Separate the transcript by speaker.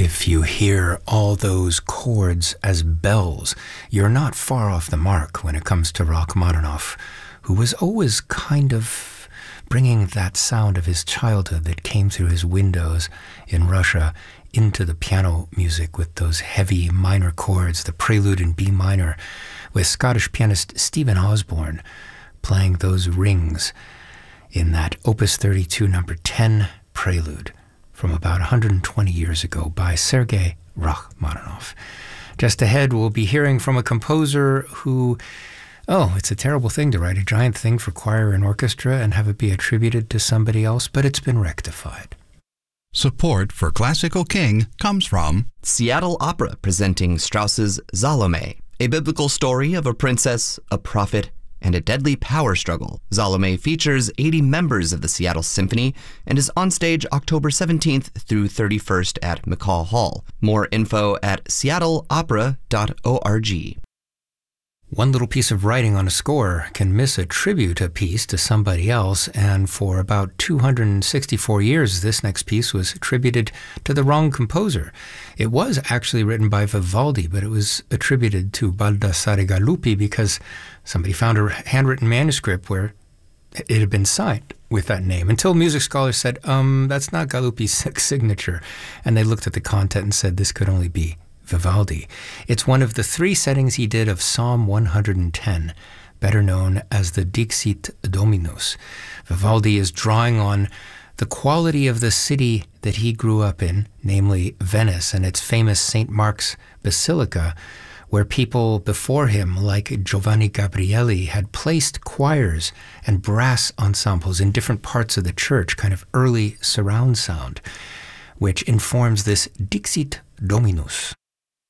Speaker 1: If you hear all those chords as bells, you're not far off the mark when it comes to Rachmaninoff, who was always kind of bringing that sound of his childhood that came through his windows in Russia into the piano music with those heavy minor chords, the prelude in B minor, with Scottish pianist Stephen Osborne playing those rings in that Opus 32 number 10 prelude from about 120 years ago by Sergei Rachmaninoff. Just ahead, we'll be hearing from a composer who, it's a terrible thing to write a giant thing for choir and orchestra and have it be attributed to somebody else, but it's been rectified.
Speaker 2: Support for Classical King comes from
Speaker 3: Seattle Opera presenting Strauss's Salome, a biblical story of a princess, a prophet, and a deadly power struggle. Salome features 80 members of the Seattle Symphony and is on stage October 17th through 31st at McCaw Hall. More info at seattleopera.org.
Speaker 1: One little piece of writing on a score can misattribute a piece to somebody else, and for about 264 years, this next piece was attributed to the wrong composer. It was actually written by Vivaldi, but it was attributed to Baldassare Galuppi because somebody found a handwritten manuscript where it had been signed with that name, until music scholars said, that's not Galuppi's signature. And they looked at the content and said this could only be Vivaldi. It's one of the 3 settings he did of Psalm 110, better known as the Dixit Dominus. Vivaldi is drawing on the quality of the city that he grew up in, namely Venice and its famous St. Mark's Basilica, where people before him, like Giovanni Gabrieli, had placed choirs and brass ensembles in different parts of the church, kind of early surround sound, which informs this Dixit Dominus.